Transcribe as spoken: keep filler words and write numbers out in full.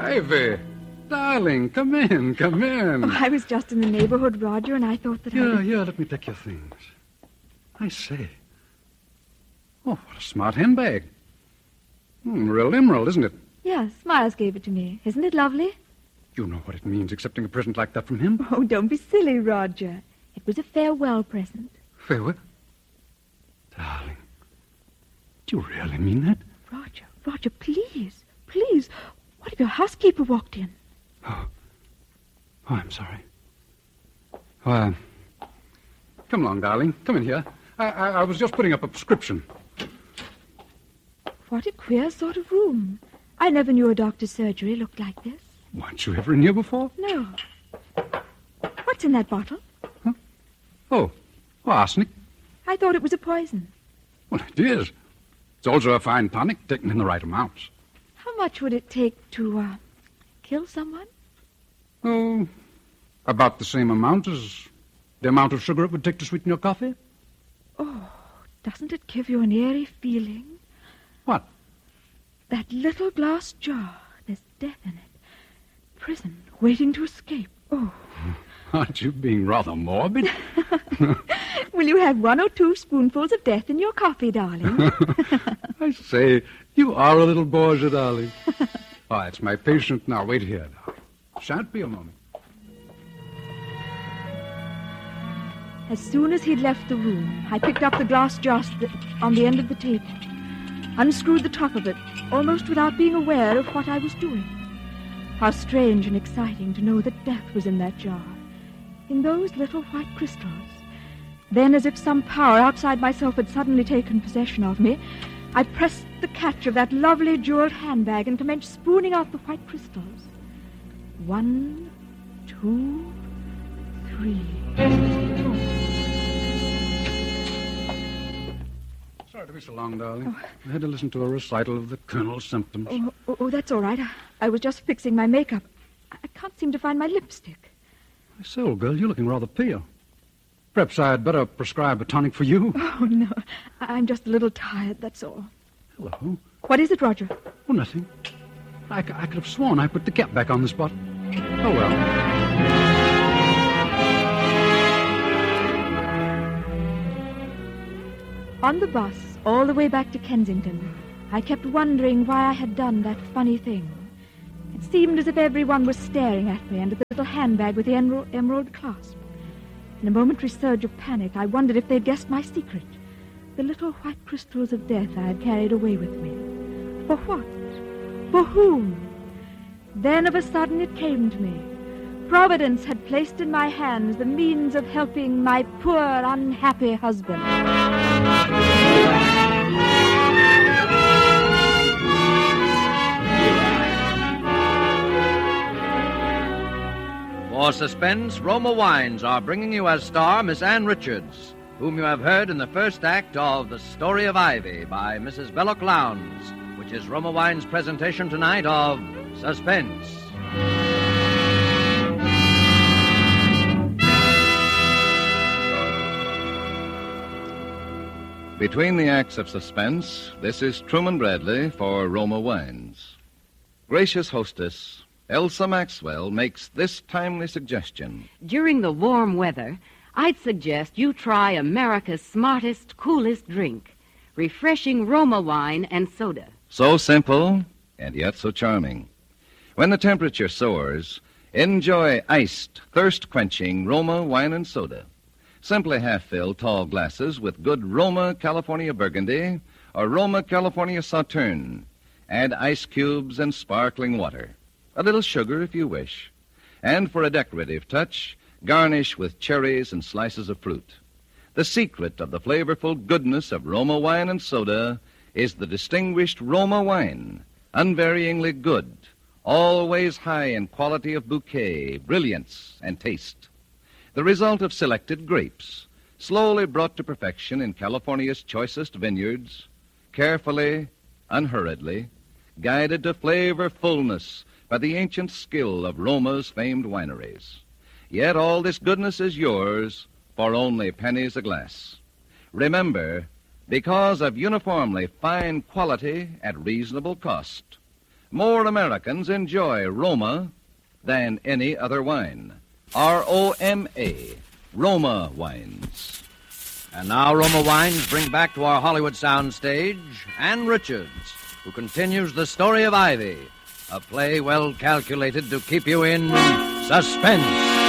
Ivy, darling, come in, come in. Oh, I was just in the neighborhood, Roger, and I thought that Yeah, I... yeah, let me take your things. I say. Oh, what a smart handbag. Hmm, real emerald, isn't it? Yes, Miles gave it to me. Isn't it lovely? You know what it means, accepting a present like that from him? Oh, don't be silly, Roger. It was a farewell present. Farewell? Darling, do you really mean that? Roger, Roger, please, please. What if your housekeeper walked in? Oh, oh I'm sorry. Oh, uh, come along, darling. Come in here. I, I, I was just putting up a prescription. What a queer sort of room. I never knew a doctor's surgery looked like this. Weren't you ever in here before? No. What's in that bottle? Huh? Oh, oh, arsenic. I thought it was a poison. Well, it is. It's also a fine tonic, taken in the right amounts. How much would it take to, uh, kill someone? Oh, about the same amount as the amount of sugar it would take to sweeten your coffee. Oh, doesn't it give you an eerie feeling? What? That little glass jar. There's death in it. Prison, waiting to escape. Oh. Aren't you being rather morbid? Will you have one or two spoonfuls of death in your coffee, darling? I say, you are a little Borgia, darling. Oh, it's my patient now. Wait here, darling. Shan't be a moment. As soon as he'd left the room, I picked up the glass jar on the end of the table, unscrewed the top of it, almost without being aware of what I was doing. How strange and exciting to know that death was in that jar, in those little white crystals. Then, as if some power outside myself had suddenly taken possession of me, I pressed the catch of that lovely jeweled handbag and commenced spooning out the white crystals. One, two, three, four. Sorry to be so long, darling. Oh. I had to listen to a recital of the Colonel's symptoms. Oh, oh, oh that's all right. I, I was just fixing my makeup. I, I can't seem to find my lipstick. I say, old girl, you're looking rather pale. Perhaps I'd better prescribe a tonic for you. Oh, no. I, I'm just a little tired, that's all. Hello. What is it, Roger? Oh, nothing. I, I could have sworn I put the cap back on the spot. Oh, well. On the bus, all the way back to Kensington, I kept wondering why I had done that funny thing. It seemed as if everyone was staring at me and at the little handbag with the emerald, emerald clasp. In a momentary surge of panic, I wondered if they'd guessed my secret. The little white crystals of death I had carried away with me. For what? For whom? Then of a sudden it came to me. Providence had placed in my hands the means of helping my poor, unhappy husband. For Suspense, Roma Wines are bringing you as star Miss Ann Richards, whom you have heard in the first act of The Story of Ivy by Missus Belloc Lowndes, which is Roma Wines' presentation tonight of Suspense. Between the acts of Suspense, this is Truman Bradley for Roma Wines. Gracious hostess, Elsa Maxwell makes this timely suggestion. During the warm weather, I'd suggest you try America's smartest, coolest drink, refreshing Roma wine and soda. So simple, and yet so charming. When the temperature soars, enjoy iced, thirst-quenching Roma wine and soda. Simply half-fill tall glasses with good Roma California Burgundy or Roma California Sauterne. Add ice cubes and sparkling water. A little sugar if you wish. And for a decorative touch, garnish with cherries and slices of fruit. The secret of the flavorful goodness of Roma wine and soda is the distinguished Roma wine, unvaryingly good, always high in quality of bouquet, brilliance, and taste. The result of selected grapes, slowly brought to perfection in California's choicest vineyards, carefully, unhurriedly, guided to flavor fullness by the ancient skill of Roma's famed wineries. Yet all this goodness is yours for only pennies a glass. Remember, because of uniformly fine quality at reasonable cost, more Americans enjoy Roma than any other wine. R O M A, Roma Wines. And now Roma Wines bring back to our Hollywood soundstage Ann Richards, who continues the story of Ivy, a play well calculated to keep you in suspense.